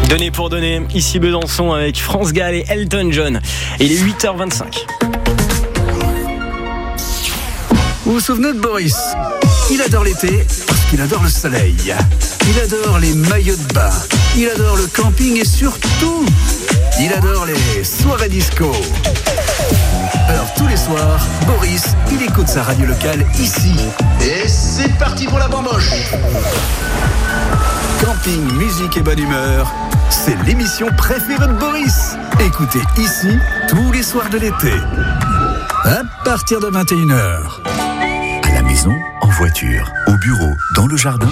Donné pour donner, ici Besançon avec France Gall et Elton John. Et il est 8h25. Vous vous souvenez de Boris ? Il adore l'été parce qu'il adore le soleil. Il adore les maillots de bain. Il adore le camping et surtout, il adore les soirées disco. Alors tous les soirs, Boris, il écoute sa radio locale ici. Et c'est parti pour la bamboche. Camping, musique et bonne humeur, c'est l'émission préférée de Boris. Écoutez ici tous les soirs de l'été. À partir de 21h. À la maison, en voiture, au bureau, dans le jardin.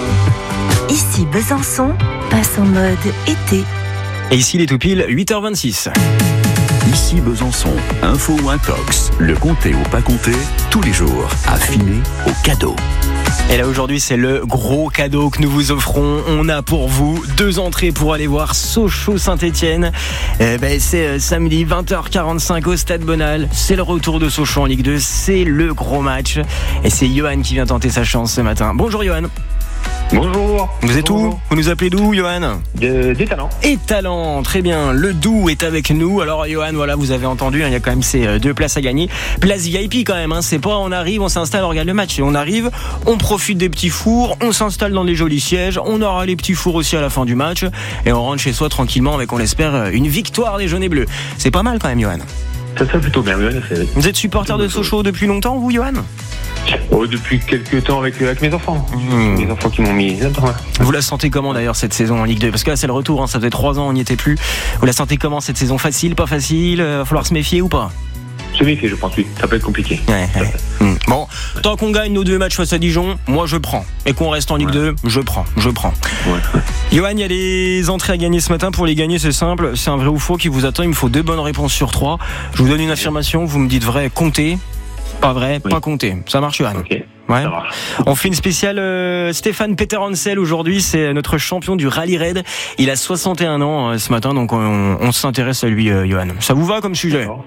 Ici Besançon passe en mode été. Et ici, il est tout pile 8h26. Ici Besançon, info ou intox, le compter ou pas compter, tous les jours, affiné au cadeau. Et là aujourd'hui c'est le gros cadeau que nous vous offrons. On a pour vous 2 entrées pour aller voir Sochaux Saint-Etienne. C'est samedi 20h45 au Stade Bonal. C'est le retour de Sochaux en Ligue 2. C'est le gros match. Et c'est Johan qui vient tenter sa chance ce matin. Bonjour Johan. Bonjour. Vous êtes où ? Vous nous appelez d'où, Johan ? Des talents. Et talent, très bien. Le Doubs est avec nous. Alors, Johan, voilà, vous avez entendu, il y a quand même ces 2 places à gagner. Place VIP quand même, c'est pas on arrive, on s'installe, on regarde le match. Et on arrive, on profite des petits fours, on s'installe dans les jolis sièges, on aura les petits fours aussi à la fin du match. Et on rentre chez soi tranquillement avec, on l'espère, une victoire des jaunes et bleus. C'est pas mal quand même, Johan. Ça serait plutôt bien, oui, en effet. Vous êtes supporter de Sochaux depuis longtemps, vous, Johan ? Depuis quelques temps avec mes enfants. Les enfants qui m'ont mis là-dedans. Vous la sentez comment d'ailleurs cette saison en Ligue 2 ? Parce que là c'est le retour, ça faisait 3 ans, on n'y était plus. Vous la sentez comment cette saison ? Facile, pas facile ? Va falloir se méfier ou pas ? Se méfier, je pense, oui. Ça peut être compliqué. Ouais. Bon, tant qu'on gagne nos 2 matchs face à Dijon, moi je prends. Et qu'on reste en Ligue 2, je prends. Ouais. Johan, il y a des entrées à gagner ce matin. Pour les gagner, c'est simple. C'est un vrai ou faux qui vous attend. Il me faut 2 bonnes réponses sur 3. Je vous donne une affirmation, vous me dites vrai, comptez. Pas vrai, oui. Pas compté. Ça marche, Johan ? Ok. Ouais. Ça marche. On fait une spéciale Stéphane Peterhansel aujourd'hui. C'est notre champion du rallye raid. Il a 61 ans ce matin, donc on s'intéresse à lui, Johan. Ça vous va comme sujet ? D'accord.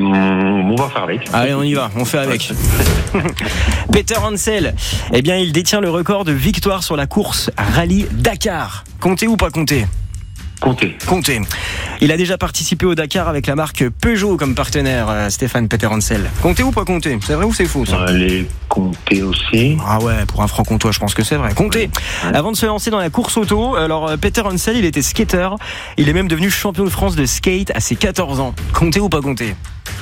On va faire avec. Allez, on y va, on fait avec. Peterhansel, eh bien, il détient le record de victoire sur la course rallye Dakar. Comptez ou pas comptez ? Comptez. Il a déjà participé au Dakar avec la marque Peugeot comme partenaire, Stéphane Peterhansel. Comptez ou pas comptez ? C'est vrai ou c'est faux, ça ? Allez, comptez aussi. Ah ouais, pour un franc-comtois, je pense que c'est vrai. Comptez. Ouais. Avant de se lancer dans la course auto, alors Peterhansel, il était skater. Il est même devenu champion de France de skate à ses 14 ans. Comptez ou pas comptez ?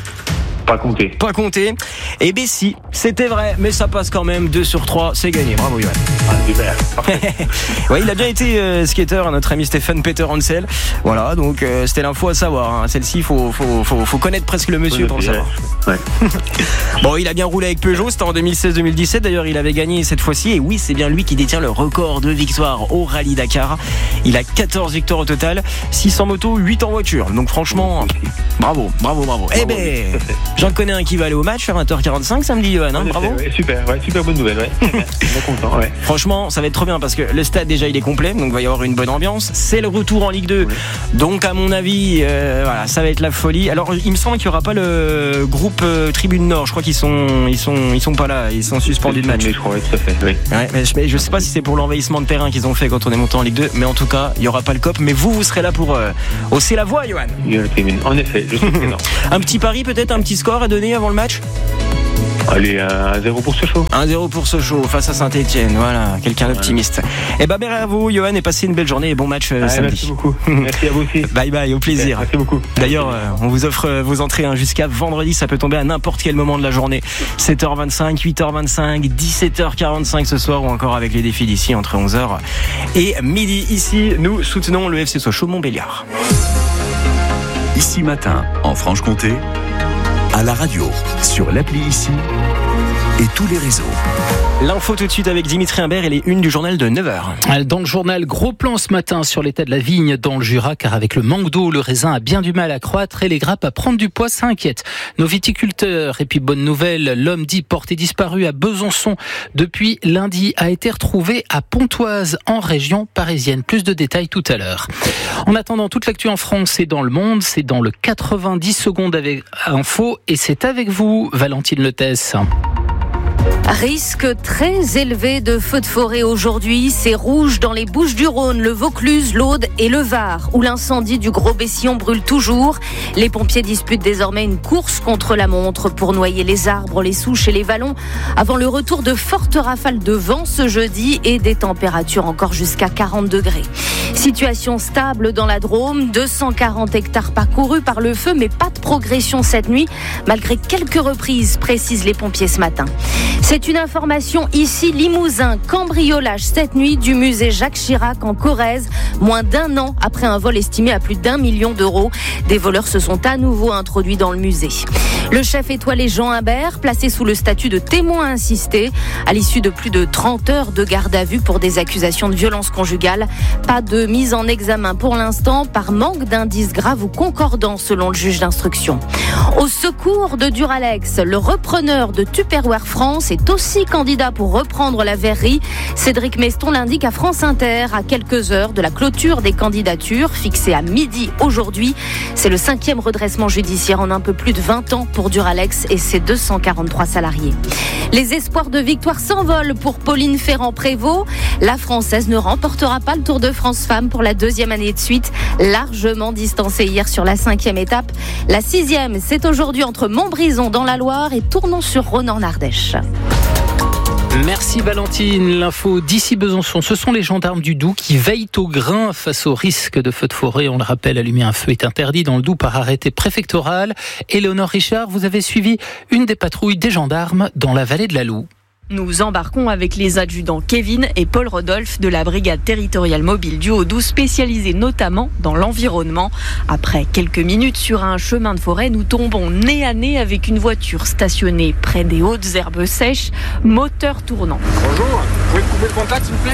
Pas compté. Eh bien si, c'était vrai, mais ça passe quand même. 2 sur 3, c'est gagné. Bravo Johan. Super. Ouais, il a bien été skater, notre ami Stéphane Peterhansel. Voilà, donc c'était l'info à savoir. Celle-ci, faut connaître presque le monsieur pour le savoir. Ouais. Bon, il a bien roulé avec Peugeot, c'était en 2016-2017. D'ailleurs, il avait gagné cette fois-ci. Et oui, c'est bien lui qui détient le record de victoires au Rallye Dakar. Il a 14 victoires au total, 6 en moto, 8 en voiture. Donc franchement, bravo. Eh ben, j'en connais un qui va aller au match à 20h45 samedi, Johan, bravo. Ouais, super bonne nouvelle, ouais. Bien content, ouais. Franchement, ça va être trop bien parce que le stade déjà il est complet, donc il va y avoir une bonne ambiance. C'est le retour en Ligue 2, donc à mon avis, voilà, ça va être la folie. Alors il me semble qu'il n'y aura pas le groupe Tribune Nord. Je crois qu'ils sont pas là, ils sont suspendus de match. Je crois, tout à fait, oui. Ouais, mais je sais pas si c'est pour l'envahissement de terrain qu'ils ont fait quand on est monté en Ligue 2, mais en tout cas, il y aura pas le COP. Mais vous serez là pour hausser la voix, Johan. En effet, je suis présent. Un petit pari, peut-être un petit score à donner avant le match. Allez, 1-0 pour Sochaux. 1-0 pour Sochaux face à Saint-Etienne. Voilà, quelqu'un d'optimiste. Et bravo, Johan, et passez une belle journée et bon match samedi. Merci beaucoup. Merci à vous aussi. Bye, au plaisir. Merci beaucoup. D'ailleurs, on vous offre vos entrées jusqu'à vendredi. Ça peut tomber à n'importe quel moment de la journée. 7h25, 8h25, 17h45 ce soir, ou encore avec les défis d'ici entre 11h et midi. Ici, nous soutenons le FC Sochaux Montbéliard. Ici matin, en Franche-Comté, à la radio, sur l'appli Ici et tous les réseaux. L'info tout de suite avec Dimitri Imbert et les unes du journal de 9h. Dans le journal, gros plan ce matin sur l'état de la vigne dans le Jura, car avec le manque d'eau, le raisin a bien du mal à croître et les grappes à prendre du poids, ça inquiète nos viticulteurs. Et puis bonne nouvelle, l'homme dit porté disparu à Besançon depuis lundi a été retrouvé à Pontoise en région parisienne. Plus de détails tout à l'heure. En attendant, toute l'actu en France et dans le monde, c'est dans le 90 secondes avec info et c'est avec vous, Valentine Letesse. Risque très élevé de feux de forêt aujourd'hui. C'est rouge dans les Bouches-du-Rhône, le Vaucluse, l'Aude et le Var, où l'incendie du Gros Bessillon brûle toujours. Les pompiers disputent désormais une course contre la montre pour noyer les arbres, les souches et les vallons avant le retour de fortes rafales de vent ce jeudi et des températures encore jusqu'à 40 degrés. Situation stable dans la Drôme, 240 hectares parcourus par le feu, mais pas de progression cette nuit, malgré quelques reprises, précisent les pompiers ce matin. C'est une information ici, Limousin, cambriolage cette nuit du musée Jacques Chirac en Corrèze, moins d'1 an après un vol estimé à plus d'1 million d'euros. Des voleurs se sont à nouveau introduits dans le musée. Le chef étoilé Jean Imbert, placé sous le statut de témoin assisté, à l'issue de plus de 30 heures de garde à vue pour des accusations de violence conjugale. Pas de mise en examen pour l'instant, par manque d'indices graves ou concordants selon le juge d'instruction. Au secours de Duralex, le repreneur de Tupperware France est aussi candidat pour reprendre la verrerie. Cédric Meston l'indique à France Inter, à quelques heures de la clôture des candidatures, fixée à midi aujourd'hui. C'est le 5e redressement judiciaire en un peu plus de 20 ans pour Duralex et ses 243 salariés. Les espoirs de victoire s'envolent pour Pauline Ferrand-Prévot. La Française ne remportera pas le Tour de France Femmes pour la 2e année de suite, largement distancée hier sur la 5e étape. La 6e, c'est aujourd'hui entre Montbrison dans la Loire et Tournon-sur-Rhône en Ardèche. Merci Valentine. L'info d'ici Besançon, ce sont les gendarmes du Doubs qui veillent au grain face au risque de feu de forêt. On le rappelle, allumer un feu est interdit dans le Doubs par arrêté préfectoral. Éléonore Richard, vous avez suivi une des patrouilles des gendarmes dans la vallée de la Loue. Nous embarquons avec les adjudants Kevin et Paul Rodolphe de la brigade territoriale mobile du Haut-Doubs, spécialisée notamment dans l'environnement. Après quelques minutes sur un chemin de forêt, nous tombons nez à nez avec une voiture stationnée près des hautes herbes sèches, moteur tournant. Bonjour, vous pouvez couper le contact s'il vous plaît ?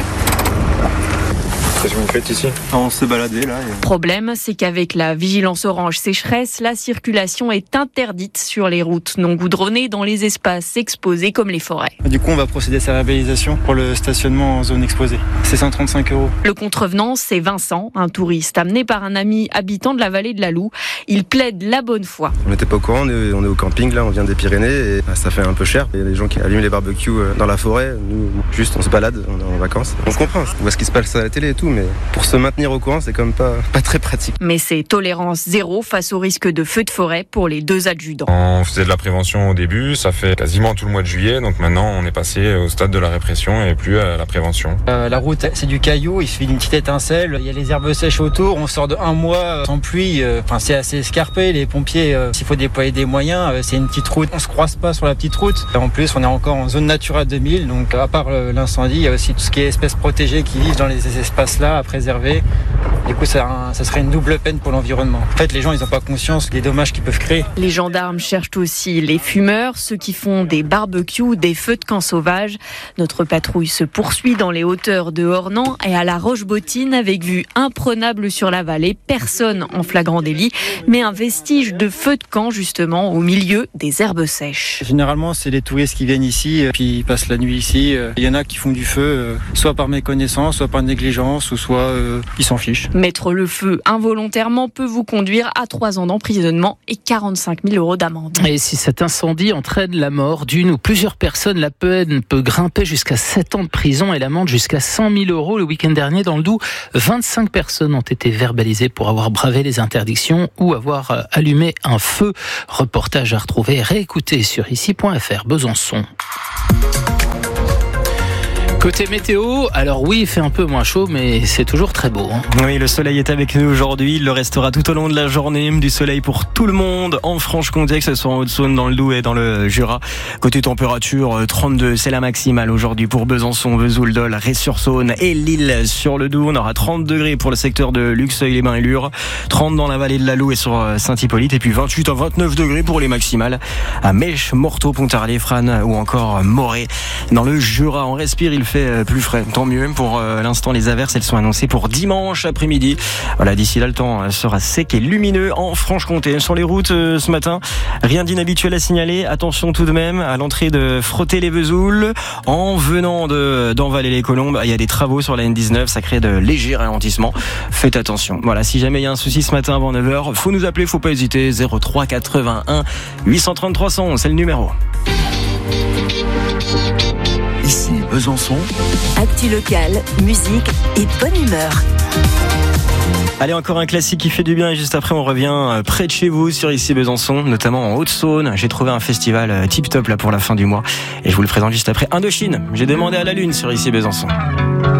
Qu'est-ce que vous faites ici ? On se baladait là. Problème, c'est qu'avec la vigilance orange sécheresse, la circulation est interdite sur les routes non goudronnées dans les espaces exposés comme les forêts. Du coup, on va procéder à sa réhabilitation pour le stationnement en zone exposée. C'est 135 €. Le contrevenant, c'est Vincent, un touriste amené par un ami habitant de la vallée de la Loue. Il plaide la bonne foi. On n'était pas au courant, on est au camping là, on vient des Pyrénées et ça fait un peu cher. Il y a des gens qui allument les barbecues dans la forêt, nous juste on se balade, on est en vacances. On se comprend, on voit ce qui se passe à la télé et tout, mais pour se maintenir au courant, c'est quand même pas très pratique. Mais c'est tolérance zéro face au risque de feu de forêt pour les 2 adjudants. On faisait de la prévention au début, ça fait quasiment tout le mois de juillet, donc maintenant on est passé au stade de la répression et plus à la prévention. La route, c'est du caillou, il suffit d'une petite étincelle, il y a les herbes sèches autour, on sort de 1 mois sans pluie, c'est assez escarpé, les pompiers, s'il faut déployer des moyens, c'est une petite route, on se croise pas sur la petite route. En plus, on est encore en zone Natura 2000, donc à part l'incendie, il y a aussi tout ce qui est espèces protégées qui vivent dans les espaces-là à préserver. Du coup, ça serait une double peine pour l'environnement. En fait, les gens, ils n'ont pas conscience des dommages qu'ils peuvent créer. Les gendarmes cherchent aussi les fumeurs, ceux qui font des barbecues, des feux de camp sauvages. Notre patrouille se poursuit dans les hauteurs de Ornans et à la Roche-Bottine avec vue imprenable sur la vallée. Personne en flagrant délit, mais un vestige de feu de camp justement au milieu des herbes sèches. Généralement, c'est les touristes qui viennent ici, puis ils passent la nuit ici. Il y en a qui font du feu, soit par méconnaissance, soit par négligence, ou soit ils s'en fichent. Mettre le feu involontairement peut vous conduire à 3 ans d'emprisonnement et 45 000 € d'amende. Et si cet incendie entraîne la mort d'une ou plusieurs personnes, la peine peut grimper jusqu'à 7 ans de prison et l'amende jusqu'à 100 000 €. Le week-end dernier, dans le Doubs, 25 personnes ont été verbalisées pour avoir bravé les interdictions ou avoir allumé un feu. Reportage à retrouver et réécouter sur ici.fr. Besançon. Côté météo, alors oui, il fait un peu moins chaud, mais c'est toujours très beau. Oui, le soleil est avec nous aujourd'hui. Il le restera tout au long de la journée. Du soleil pour tout le monde en Franche-Comté, que ce soit en Haute-Saône, dans le Doubs et dans le Jura. Côté température, 32, c'est la maximale aujourd'hui pour Besançon, Vesoul, Dole, Ré-sur-Saône et Lille sur le Doubs. On aura 30 degrés pour le secteur de Luxeuil-les-Bains et Lure, 30 dans la vallée de la Loue et sur Saint-Hippolyte, et puis 28 à 29 degrés pour les maximales à Mèche, Morteau, Pontarlier, Frasnes ou encore Morée. Dans le Jura, on respire, il fait plus frais, tant mieux. Pour l'instant, les averses, elles sont annoncées pour dimanche après-midi. Voilà, d'ici là, le temps sera sec et lumineux en Franche-Comté. Sur les routes ce matin, rien d'inhabituel à signaler. Attention tout de même à l'entrée de Frotter-les-Vesouls. En venant d'Envaler-les-Colombes, il y a des travaux sur la N19, ça crée de légers ralentissements. Faites attention. Voilà, si jamais il y a un souci ce matin avant 9h, faut nous appeler, faut pas hésiter. 03 81 830 311, c'est le numéro. Ici Besançon. Actu locale, musique et bonne humeur. Allez, encore un classique qui fait du bien et juste après on revient près de chez vous sur Ici Besançon, notamment en Haute-Saône. J'ai trouvé un festival tip top là pour la fin du mois et je vous le présente juste après. Indochine, j'ai demandé à la lune sur Ici Besançon.